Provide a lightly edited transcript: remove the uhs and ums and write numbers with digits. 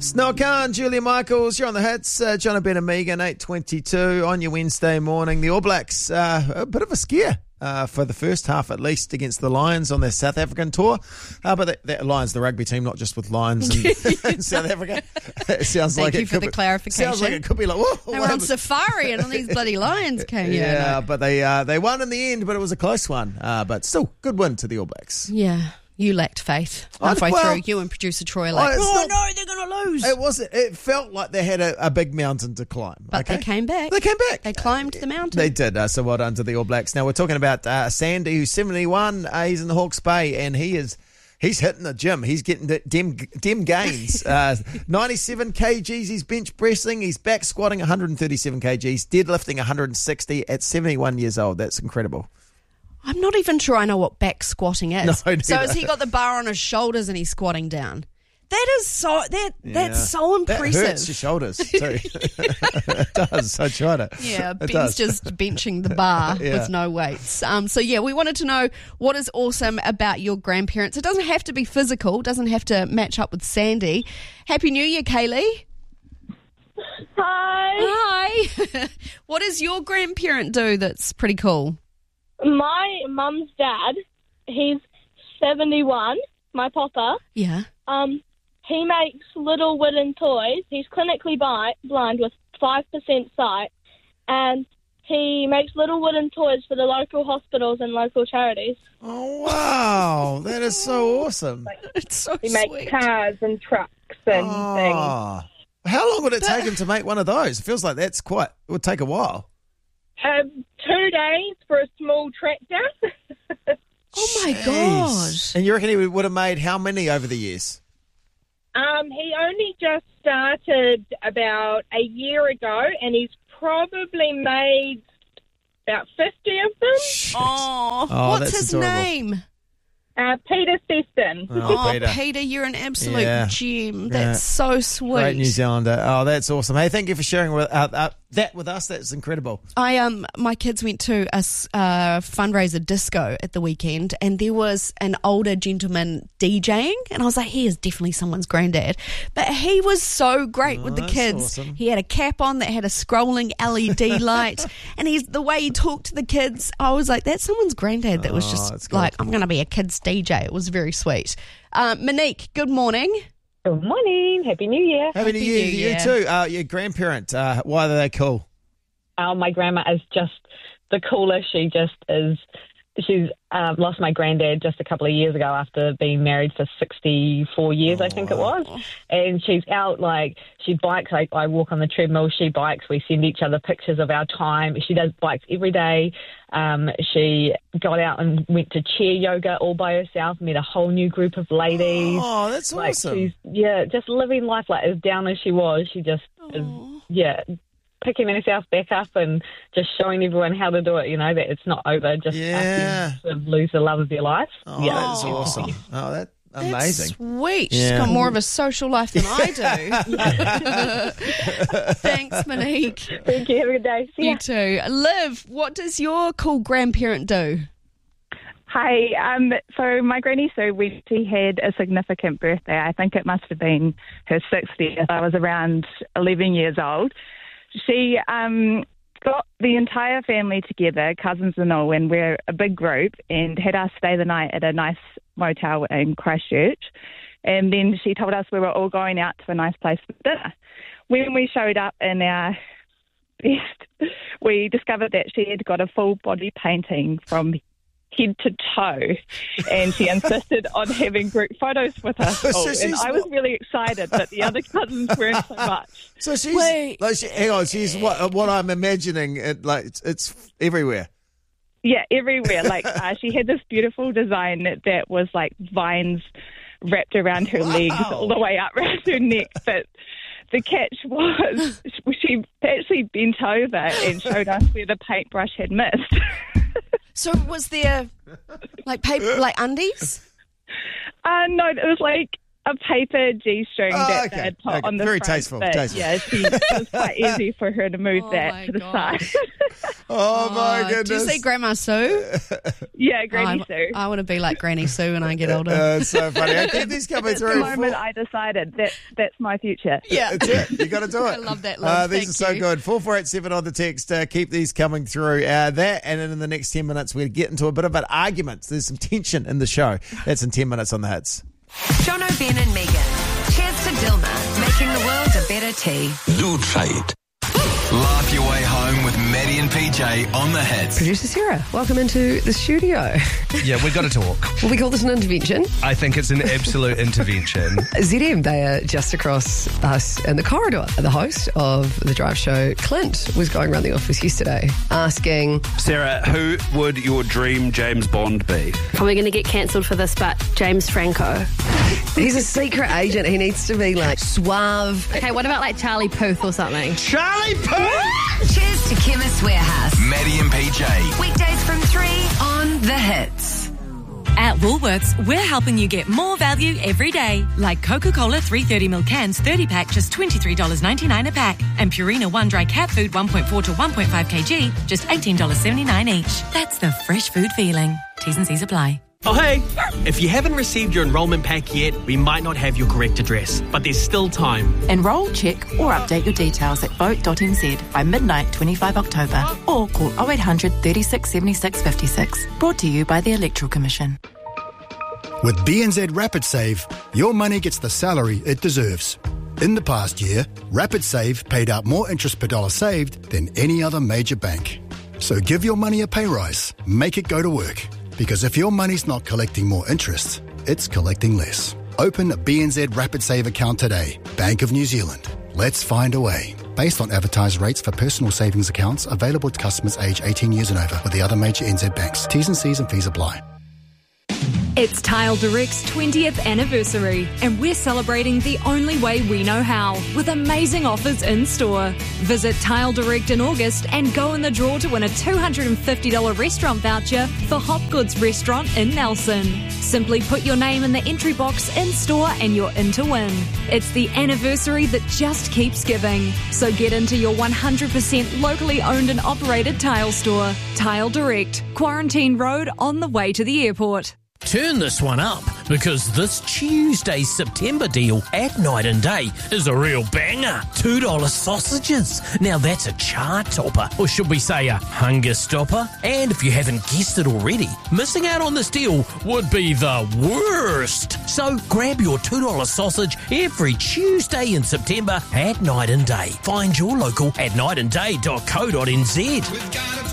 Snow Khan, Julia Michaels, you're on the hits. John Ben and Megan, 8:22 on your Wednesday morning. The All Blacks, a bit of a scare for the first half at least against the Lions on their South African tour. But that Lions, the rugby team, not just with Lions in South Africa. It sounds Thank like you it for could the be, clarification. Sounds like it could be like, whoa. They were on safari and all these bloody lions came here. Yeah, but they won in the end, but it was a close one. But still, good win to the All Blacks. Yeah. You lacked faith halfway through. You and producer Troy no, they're going to lose. It felt like they had a big mountain to climb. But they came back. They climbed the mountain. They did. So well done to the All Blacks. Now we're talking about Sandy, who's 71. He's in the Hawke's Bay, and he's hitting the gym. He's getting dem gains. 97 kgs he's bench pressing. He's back squatting 137 kgs, deadlifting 160 at 71 years old. That's incredible. I'm not even sure I know what back squatting is. No, so has he got the bar on his shoulders and he's squatting down? That is so that's so impressive. That hurts your shoulders too. It does. I tried it. Yeah, Ben's just benching the bar with no weights. So we wanted to know what is awesome about your grandparents. It doesn't have to be physical, doesn't have to match up with Sandy. Happy New Year, Kaylee. Hi. What does your grandparent do that's pretty cool? My mum's dad, he's 71, my papa. Yeah. He makes little wooden toys. He's clinically blind with 5% sight, and he makes little wooden toys for the local hospitals and local charities. Oh, wow. That is so awesome. It's so he sweet. makes cars and trucks and things. How long would it take him to make one of those? It feels like it would take a while. 2 days for a small tractor. Oh, my God. And you reckon he would have made how many over the years? He only just started about a year ago, and he's probably made about 50 of them. Oh, what's his adorable name? Peter Seston. Oh, Peter, you're an absolute gem. That's so sweet. Great New Zealander. Oh, that's awesome. Hey, thank you for sharing that with us. That's incredible. My kids went to a fundraiser disco at the weekend, and there was an older gentleman DJing, and I was like, he is definitely someone's granddad. But he was so great with the kids. Awesome. He had a cap on that had a scrolling LED light, and the way he talked to the kids, I was like, that's someone's granddad that was just like, I'm going to be a kid's DJ. It was very sweet. Monique, good morning. Good morning. Happy New Year. Happy New Year to you too. Your grandparent, why are they cool? My grandma is just the coolest. She just is. She's lost my granddad just a couple of years ago after being married for 64 years, I think it was. And she's out, she bikes. I walk on the treadmill. She bikes. We send each other pictures of our time. She does bikes every day. She got out and went to chair yoga all by herself, met a whole new group of ladies. Oh, that's awesome. She's, just living life as down as she was. She just is, picking herself back up and just showing everyone how to do it, that it's not over, just after you lose the love of your life. Oh, that's awesome. Oh, that's amazing. That's sweet. She's got more of a social life than I do. Thanks, Monique. Thank you. Have a good day. See ya. You too. Liv, what does your cool grandparent do? Hi, so my granny Sue, she had a significant birthday. I think it must have been her 60th. I was around 11 years old. She got the entire family together, cousins and all, and we're a big group, and had us stay the night at a nice motel in Christchurch. And then she told us we were all going out to a nice place for dinner. When we showed up in our best, we discovered that she had got a full body painting from head to toe, and she insisted on having group photos with us all. And I was really excited, but the other cousins weren't so much. So she's she's what I'm imagining. It's everywhere. Yeah, everywhere. She had this beautiful design that was like vines wrapped around her legs all the way up around her neck, but the catch was she actually bent over and showed us where the paintbrush had missed. So was there paper, undies? No, it was a paper G-string that okay. they'd put Okay. on the Very front, tasteful, but tasteful. yeah, it was quite easy for her to move Oh that my to the gosh. side. Oh, my goodness. Do you see Grandma Sue? Yeah, Granny Sue. I want to be like Granny Sue when I get older. It's so funny. I keep these coming That's the through. moment I decided that's my future. Yeah. That's it. You got to do it. I love that, love. These Thank are so you. good. 4487 on the text. Keep these coming through. That, and then in the next 10 minutes, we'll get into a bit of an argument. There's some tension in the show. That's in 10 minutes on the Hits. Jono, Ben and Megan. Cheers to Dilma, making the world a better tea. Do try it. Laugh your way home with Maddie and PJ on the Hits. Producer Sarah, welcome into the studio. Yeah, we've got to talk. Will we call this an intervention? I think it's an absolute intervention. ZM, they are just across us in the corridor. The host of the drive show, Clint, was going around the office yesterday asking, Sarah, who would your dream James Bond be? Probably going to get cancelled for this, but James Franco. he's a secret agent. He needs to be like suave. Okay, what about like Charlie Puth or something? Charlie Puth! Cheers to Chemist Warehouse. Maddie and PJ. Weekdays from 3 on the Hits. At Woolworths, we're helping you get more value every day. Like Coca-Cola 330ml cans 30-pack, just $23.99 a pack. And Purina One Dry Cat Food 1.4 to 1.5 kg, just $18.79 each. That's the fresh food feeling. T's and C's apply. Oh, hey! If you haven't received your enrolment pack yet, we might not have your correct address, but there's still time. Enrol, check or update your details at vote.nz by midnight 25 October or call 0800 36 76 56. Brought to you by the Electoral Commission. With BNZ Rapid Save, your money gets the salary it deserves. In the past year, Rapid Save paid out more interest per dollar saved than any other major bank. So give your money a pay rise. Make it go to work. Because if your money's not collecting more interest, it's collecting less. Open a BNZ Rapid Save account today. Bank of New Zealand. Let's find a way. Based on advertised rates for personal savings accounts available to customers aged 18 years and over with the other major NZ banks. T's and C's and fees apply. It's Tile Direct's 20th anniversary, and we're celebrating the only way we know how, with amazing offers in store. Visit Tile Direct in August and go in the draw to win a $250 restaurant voucher for Hopgood's Restaurant in Nelson. Simply put your name in the entry box in store and you're in to win. It's the anniversary that just keeps giving. So get into your 100% locally owned and operated tile store. Tile Direct, Quarantine Road on the way to the airport. Turn this one up, because this Tuesday's September deal at Night and Day is a real banger. $2 sausages. Now that's a chart topper, or should we say a hunger stopper? And if you haven't guessed it already, missing out on this deal would be the worst. So grab your $2 sausage every Tuesday in September at Night and Day. Find your local at nightandday.co.nz.